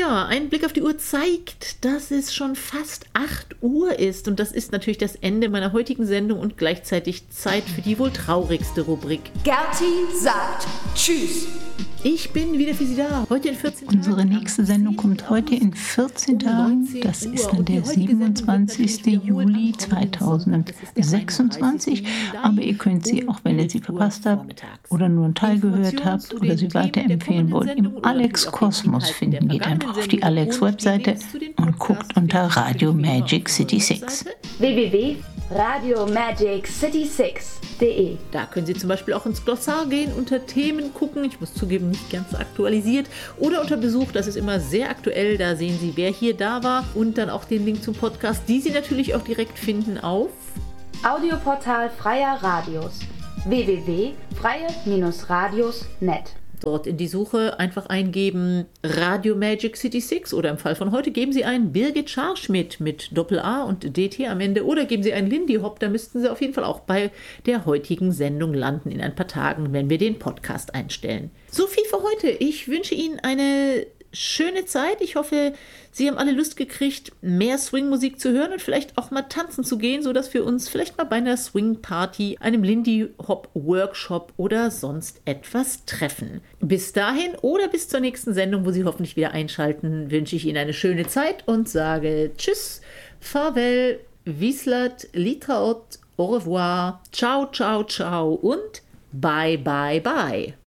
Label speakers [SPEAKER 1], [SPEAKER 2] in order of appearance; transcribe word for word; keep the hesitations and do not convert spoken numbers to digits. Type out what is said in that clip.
[SPEAKER 1] Ja, ein Blick auf die Uhr zeigt, dass es schon fast acht Uhr ist. Und das ist natürlich das Ende meiner heutigen Sendung und gleichzeitig Zeit für die wohl traurigste Rubrik.
[SPEAKER 2] Gerti sagt Tschüss.
[SPEAKER 1] Ich bin wieder für Sie da. Heute in vierzehn Tagen.
[SPEAKER 3] Unsere nächste Sendung kommt heute in vierzehn Tagen. Das ist dann der siebenundzwanzigster Juli zweitausendsechsundzwanzig. Aber ihr könnt sie, auch wenn ihr sie verpasst habt oder nur einen Teil gehört habt oder sie weiterempfehlen wollt, im Alex Kosmos finden. Geht einfach auf die Alex-Webseite und guckt unter Radio Magic City sechs.
[SPEAKER 2] w w w punkt radio magic city six punkt d e.
[SPEAKER 1] Da können Sie zum Beispiel auch ins Glossar gehen, unter Themen gucken. Ich muss zugeben, nicht ganz aktualisiert. Oder unter Besuch, das ist immer sehr aktuell. Da sehen Sie, wer hier da war. Und dann auch den Link zum Podcast, die Sie natürlich auch direkt finden auf
[SPEAKER 2] Audioportal Freier Radios. w w w punkt freie radios punkt net.
[SPEAKER 1] Dort in die Suche einfach eingeben Radio Magic City sechs oder im Fall von heute geben Sie ein Birgit Scharschmidt mit Doppel-A und D T am Ende oder geben Sie ein Lindy Hop, da müssten Sie auf jeden Fall auch bei der heutigen Sendung landen in ein paar Tagen, wenn wir den Podcast einstellen. So viel für heute. Ich wünsche Ihnen eine schöne Zeit. Ich hoffe, Sie haben alle Lust gekriegt, mehr Swing-Musik zu hören und vielleicht auch mal tanzen zu gehen, sodass wir uns vielleicht mal bei einer Swing-Party, einem Lindy-Hop-Workshop oder sonst etwas treffen. Bis dahin oder bis zur nächsten Sendung, wo Sie hoffentlich wieder einschalten, wünsche ich Ihnen eine schöne Zeit und sage Tschüss, Farewell, Wislat, Litraot, Au revoir, ciao, ciao, ciao und bye, bye, bye.